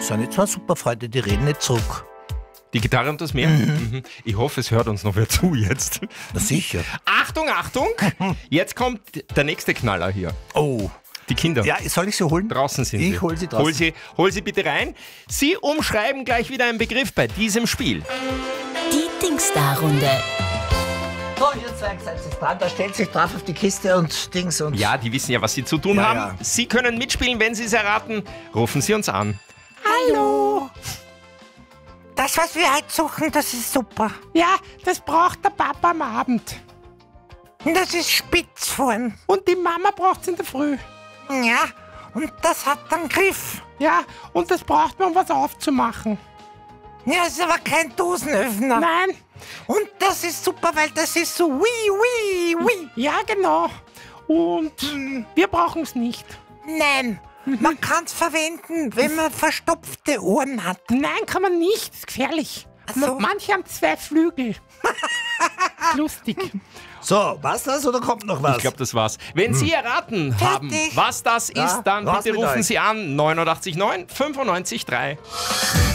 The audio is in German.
sind jetzt zwei super Freunde, die reden nicht zurück. Die Gitarre und das Meer? Mhm. Ich hoffe, es hört uns noch wer zu jetzt. Na sicher. Achtung, Achtung! Jetzt kommt der nächste Knaller hier. Oh. Die Kinder. Ja, soll ich sie holen? Draußen sind sie. Ich hol sie draußen. Hol sie bitte rein. Sie umschreiben gleich wieder einen Begriff bei diesem Spiel. Die Dingsda-Runde. So, ihr zwei seid jetzt dran, da stellt sich drauf auf die Kiste und Dings und... Ja, die wissen ja, was sie zu tun haben. Ja. Sie können mitspielen, wenn Sie es erraten. Rufen Sie uns an. Hallo. Das, was wir heute suchen, das ist super. Ja, das braucht der Papa am Abend. Das ist Spitzvorn. Und die Mama braucht's in der Früh. Ja, und das hat einen Griff. Ja, und das braucht man, um was aufzumachen. Ja, das ist aber kein Dosenöffner. Nein. Und das ist super, weil das ist so wie. Ja, genau. Und wir brauchen es nicht. Nein, man kann es verwenden, wenn man verstopfte Ohren hat. Nein, kann man nicht. Das ist gefährlich. Ach so. Manche haben 2 Flügel. Lustig. So, war's das oder kommt noch was? Ich glaube, das war's. Wenn Sie erraten haben, Fertig. was das ist, dann raus bitte mit rufen euch. Sie an 89 9 95 3.